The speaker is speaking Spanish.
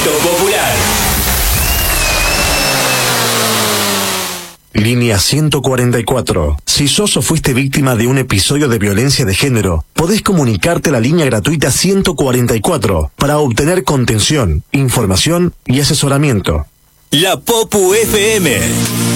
Grito Popular. Línea 144. Si sos o fuiste víctima de un episodio de violencia de género, podés comunicarte a la línea gratuita 144 para obtener contención, información y asesoramiento. La Popu FM.